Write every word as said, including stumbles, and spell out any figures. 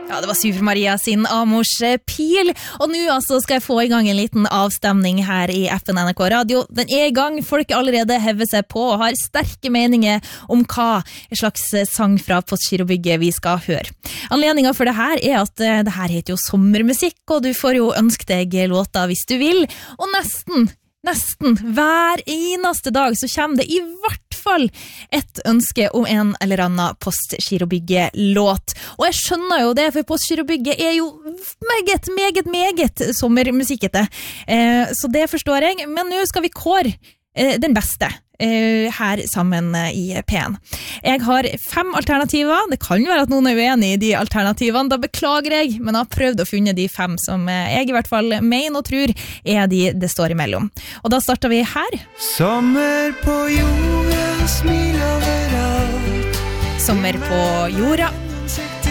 Ja, det var Super-Maria sin Amors pil, og nå altså skal jeg få i gang en liten avstemning her i appen N R K Radio. Den er i gang, folk allerede hever seg på og har sterke meninger om hva slags sang fra Postgirobygget vi skal høre. Anledningen for det her er at det her heter jo sommermusikk, og du får jo ønske deg låter hvis du vil, og nesten Nesten hver eneste dag så kommer det i hvert fall et ønske om en eller annen Postgirobygget-låt. Og jeg skjønner jo det, for Postgirobygget er jo meget, meget, meget sommermusikkete. Eh, så det forstår jeg, men nå skal vi kåre eh, den beste eh, her sammen i P en. Jeg har fem alternativer. Det kan jo være at noen er uenig i de alternativene. Da beklager jeg, men jeg har prøvd å finne de fem som jeg i hvert fall mener og tror er de det står imellom. Og da starter vi her. Sommer på jorda, smil overalt. Sommer på jorda.